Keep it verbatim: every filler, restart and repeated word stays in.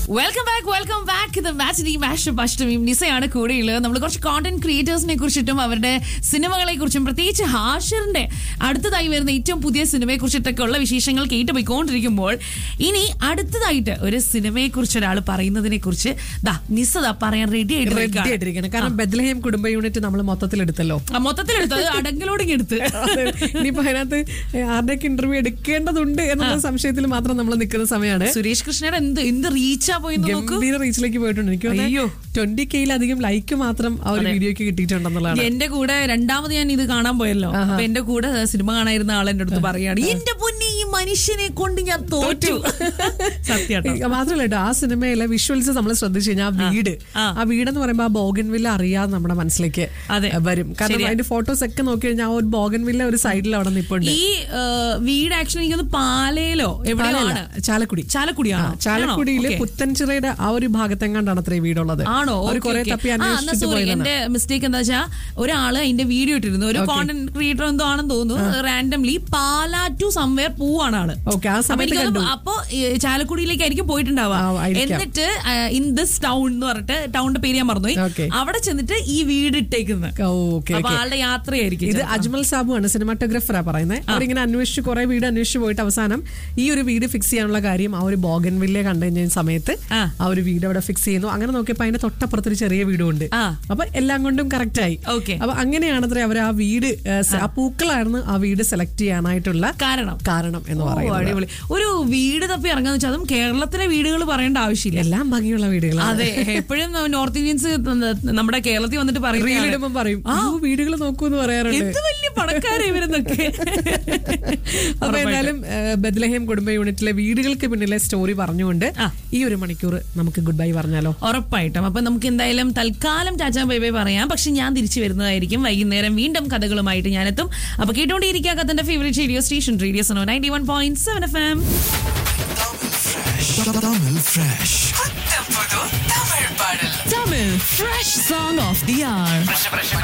Welcome back welcome back ഇത് match മാഷ് അഷ്ടമിയും നിസയാണ് കൂടെയുള്ളത്. നമ്മൾ കുറച്ച് കോണ്ടന്റ് ക്രിയേറ്റേഴ്സിനെ കുറിച്ചിട്ടും അവരുടെ സിനിമകളെ കുറിച്ചും പ്രത്യേകിച്ച് ഹാഷിറിന്റെ അടുത്തതായി വരുന്ന ഏറ്റവും പുതിയ സിനിമയെ കുറിച്ചിട്ടൊക്കെ ഉള്ള വിശേഷങ്ങൾ കേട്ടുപോയിക്കൊണ്ടിരിക്കുമ്പോൾ ഇനി അടുത്തതായിട്ട് ഒരു സിനിമയെ കുറിച്ച് ഒരാൾ പറയുന്നതിനെ കുറിച്ച് ദാ നിസ ദാ പറയാൻ റെഡി ആയിട്ടിരിക്കണം. കാരണം ബെത്ലഹേം കുടുംബ യൂണിറ്റ് നമ്മൾ മൊത്തത്തിലെടുത്തല്ലോ മൊത്തത്തിലെടുത്തത് അടങ്കലോടിങ് എടുത്ത് ഇനിയിപ്പോ അതിനകത്ത് ആരുടെയൊക്കെ ഇന്റർവ്യൂ എടുക്കേണ്ടതുണ്ട് എന്നുള്ള സംശയത്തിൽ മാത്രം നമ്മൾ നിൽക്കുന്ന സമയമാണ്. സുരേഷ് കൃഷ്ണയുടെ എന്ത് എന്ത് റീച്ചാ പോയി ഗംഭീര റീച്ചിലേക്ക് പോയിട്ടുണ്ട്. എനിക്ക് അയ്യോ ട്വന്റി കെയിലധികം ലൈക്ക് മാത്രം ആ ഒരു വീഡിയോക്ക് കിട്ടിയിട്ടുണ്ടെന്നുള്ളതാണ്. എന്റെ കൂടെ രണ്ടാമത് ഞാൻ ഇത് കാണാൻ പോയല്ലോ. അപ്പൊ എന്റെ കൂടെ സിനിമ കാണാനിരുന്ന ആൾ എന്റെ അടുത്ത് പറയാണ്, എന്റെ പൊന്നി ഈ മനുഷ്യനെ കൊണ്ട് ഞാൻ തോറ്റു. സത്യം മാത്രമല്ല കേട്ടോ, ആ സിനിമയിലെ വിഷ്വൽസ് നമ്മൾ ശ്രദ്ധിച്ചു കഴിഞ്ഞാൽ ആ വീട് ആ വീടെന്ന് പറയുമ്പോൾ ആ ബോഗൻവില്ല അറിയാതെ നമ്മുടെ മനസ്സിലേക്ക് വരും. കാരണം അതിന്റെ ഫോട്ടോസ് ഒക്കെ നോക്കി കഴിഞ്ഞാൽ ആ ഒരു ബോഗൻവില്ല ഒരു സൈഡിൽ അവിടെ നിൽപ്പുണ്ട്. ഈ വീട് ആക്ച്വലി എനിക്കൊന്ന് പാലയിലോ എവിടെയാണ്, ചാലക്കുടി ചാലക്കുടിയാണ് ചാലക്കുടിയില് പുത്തൻചിറയുടെ ആ ഒരു ഭാഗത്തെങ്ങാണ്ടാണ് അത്രയും വീടുള്ളത്. ആണോ? എന്റെ മിസ്റ്റേക്ക് എന്താ വെച്ചാൽ ഒരാള് അതിന്റെ വീഡിയോ ഇട്ടിരുന്നു, ഒരു കോണ്ടന്റ് ക്രിയേറ്റർ എന്തോ ആണെന്ന് തോന്നുന്നു. റാൻഡംലി പാലാ ടു സംവെയർ പോവാണ് ആള്. അപ്പൊ ചാലക്കുടിയിലേക്കായിരിക്കും പോയിട്ടുണ്ടാവുക. എന്നിട്ട് ഇൻ ദിസ് ടൗൺ എന്ന് പറഞ്ഞിട്ട് ടൗണിന്റെ പേര് ഞാൻ മറന്നുപോയി. അവിടെ ചെന്നിട്ട് ഈ വീട് ഇട്ടേക്കുന്നത്. അപ്പൊ ആളുടെ യാത്രയായിരിക്കും. ഇത് അജ്മൽ സാബു ആണ്, സിനിമാറ്റോഗ്രാഫറാ പറയുന്നത്. അവരിങ്ങനെ അന്വേഷിച്ച് കുറെ വീട് അന്വേഷിച്ച് പോയിട്ട് അവസാനം ഈ ഒരു വീട് ഫിക്സ് ചെയ്യാനുള്ള കാര്യം ആ ഒരു ബോഗൻവില്ലെ കണ്ടു കഴിഞ്ഞ സമയത്ത് ആ ഒരു വീട് അവിടെ ഫിക്സ് ചെയ്യുന്നു. അങ്ങനെ നോക്കിയപ്പോ അതിന്റെ തൊട്ടപ്പുറത്തൊരു ചെറിയ വീടുണ്ട്. അപ്പൊ എല്ലാം കൊണ്ടും കറക്റ്റ് ആയി. അപ്പൊ അങ്ങനെയാണത്രേ അവർ ആ വീട് ആ പൂക്കളായിരുന്നു ആ വീട് സെലക്ട് ചെയ്യാനായിട്ടുള്ള കാരണം കാരണം എന്ന് പറയുന്നത്. ഒരു വീട് തപ്പി ഇറങ്ങാന്ന് വെച്ചാൽ അതും കേരളത്തിലെ വീടുകൾ പറയേണ്ട ആവശ്യമില്ല, എല്ലാം ഭംഗിയുള്ള വീടുകൾ. അതെ, എപ്പോഴും നോർത്ത് ഇന്ത്യൻസ് നമ്മുടെ കേരളത്തിൽ വന്നിട്ട് പറയും പറയും ആ വീടുകൾ നോക്കൂ എന്ന് പറയാറുണ്ട്. എന്ത് വലിയ പണക്കാരെ ഇവരെന്നൊക്കെ. അപ്പൊ എന്തായാലും ബെത്ലഹേം കുടുംബ യൂണിറ്റിലെ വീടുകൾക്ക് പിന്നിലെ സ്റ്റോറി പറഞ്ഞുകൊണ്ട് ഈ ഒരു മണിക്കൂർ നമുക്ക് ഗുഡ് ബൈ പറഞ്ഞാലോ? ഉറപ്പായിട്ടും. അപ്പൊ നമുക്ക് എന്തായാലും തൽക്കാലം ടാറ്റാ ബൈ ബൈ പറയാം. പക്ഷെ ഞാൻ തിരിച്ചു വരുന്നതായിരിക്കും വൈകുന്നേരം വീണ്ടും കഥകളുമായിട്ട് ഞാൻ എത്തും. അപ്പൊ കേട്ടോണ്ടിരിക്കുക കഥന്റെ favourite radio station radio Suno ninety one point seven F M. Tamil Fresh Song of the Hour.